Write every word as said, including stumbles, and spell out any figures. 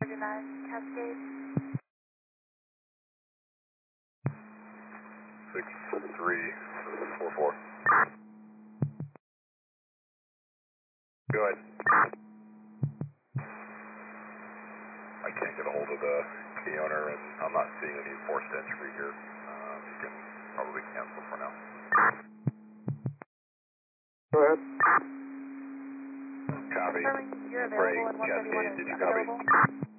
nine, Cascade. six three four four. Go ahead. I can't get a hold of the key owner, and I'm not seeing any forced entry here. Um, you can probably cancel for now. Go ahead. Copy. Confirming you're Bray, available and one thirty-one Cascade, is did you copy? available.